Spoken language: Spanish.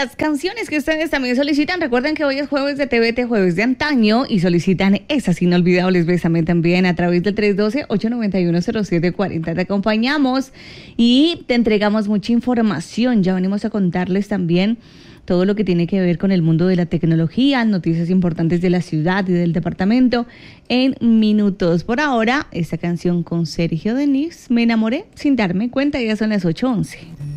las canciones que ustedes también solicitan. Recuerden que hoy es jueves de TVT, jueves de antaño, y solicitan esas inolvidables. Bésame también a través del 312-891-0740. Te acompañamos y te entregamos mucha información. Ya venimos a contarles también todo lo que tiene que ver con el mundo de la tecnología, noticias importantes de la ciudad y del departamento en minutos. Por ahora, esta canción con Sergio Denis, Me enamoré sin darme cuenta, ya son las 8:11.